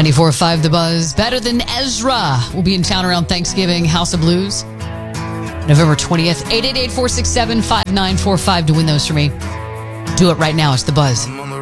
94.5 The Buzz. Better Than Ezra will be in town around Thanksgiving. House of Blues. November 20th. 888-467-5945 to win those for me. Do it right now. It's The Buzz.